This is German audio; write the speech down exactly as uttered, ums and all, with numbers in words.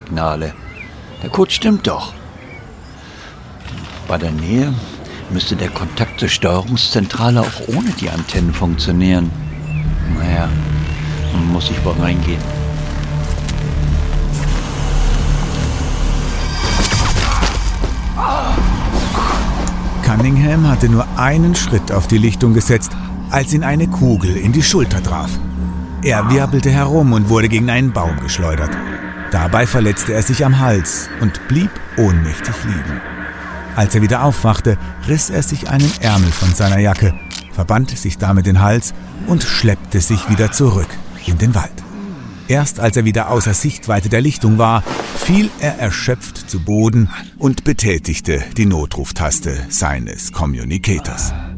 Signale. Der Code stimmt doch. Bei der Nähe müsste der Kontakt zur Steuerungszentrale auch ohne die Antennen funktionieren. Naja, dann muss ich wohl reingehen. Cunningham hatte nur einen Schritt auf die Lichtung gesetzt, als ihn eine Kugel in die Schulter traf. Er wirbelte herum und wurde gegen einen Baum geschleudert. Dabei verletzte er sich am Hals und blieb ohnmächtig liegen. Als er wieder aufwachte, riss er sich einen Ärmel von seiner Jacke, verband sich damit den Hals und schleppte sich wieder zurück in den Wald. Erst als er wieder außer Sichtweite der Lichtung war, fiel er erschöpft zu Boden und betätigte die Notruftaste seines Communicators.